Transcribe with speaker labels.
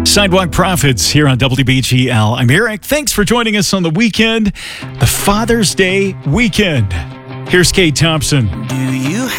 Speaker 1: Sidewalk Prophets here on WBGL. I'm Eric. Thanks for joining us on the weekend, the Father's Day weekend. Here's Kate Thompson.